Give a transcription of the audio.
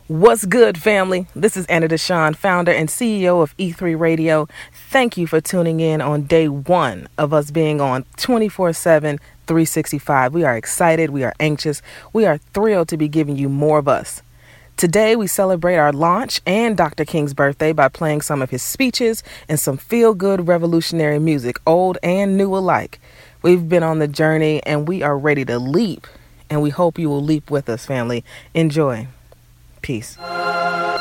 What's good, family? This is Anna Deshawn, founder and CEO of E3 Radio. Thank you for tuning in on day one of us being on 24/7, 365. We are excited. We are anxious. We are thrilled to be giving you more of us. Today, we celebrate our launch and Dr. King's birthday by playing some of his speeches and some feel-good revolutionary music, old and new alike. We've been on the journey and we are ready to leap, and we hope you will leap with us, family. Enjoy. Peace.